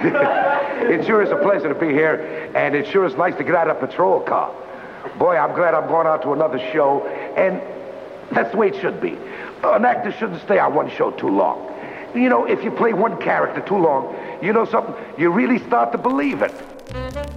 It sure is a pleasure to be here, and it sure is nice to get out of a patrol car. Boy, I'm glad I'm going out to another show, and that's the way it should be. An actor shouldn't stay on one show too long. You know, if you play one character too long, you know something? You really start to believe it.